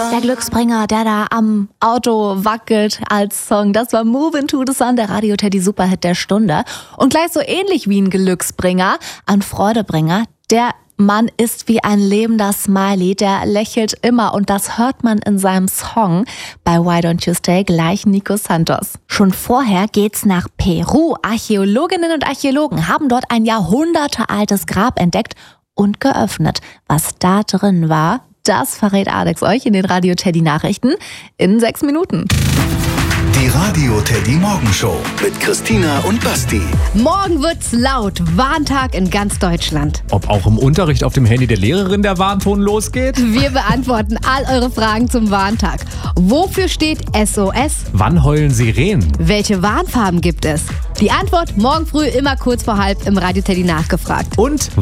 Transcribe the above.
Der Glücksbringer, der da am Auto wackelt als Song. Das war Movin' to the Sun, der Radio Teddy Superhit der Stunde. Und gleich so ähnlich wie ein Glücksbringer, ein Freudebringer, der Mann ist wie ein lebender Smiley, der lächelt immer und das hört man in seinem Song bei Why Don't You Stay, gleich Nico Santos. Schon vorher geht's nach Peru. Archäologinnen und Archäologen haben dort ein jahrhundertealtes Grab entdeckt und geöffnet. Was da drin war, das verrät Alex euch in den Radio Teddy Nachrichten in 6 Minuten. Die Radio Teddy Morgenshow mit Christina und Basti. Morgen wird's laut. Warntag in ganz Deutschland. Ob auch im Unterricht auf dem Handy der Lehrerin der Warnton losgeht? Wir beantworten all eure Fragen zum Warntag. Wofür steht SOS? Wann heulen Sirenen? Welche Warnfarben gibt es? Die Antwort morgen früh immer kurz vor halb im Radio Teddy nachgefragt. Und